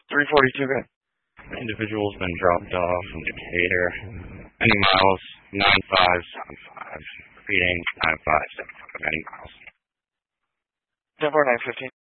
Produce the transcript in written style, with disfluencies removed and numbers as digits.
342, good. Individual's been dropped off in Decatur. Any miles? 9575. Repeating 9575. Any miles? 10-4, 915.